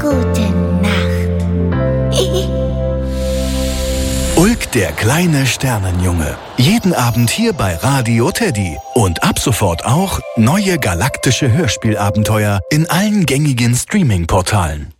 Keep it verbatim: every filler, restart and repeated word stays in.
Gute Nacht. Ulk, der kleine Sternenjunge. Jeden Abend hier bei Radio Teddy. Und ab sofort auch neue galaktische Hörspielabenteuer in allen gängigen Streaming-Portalen.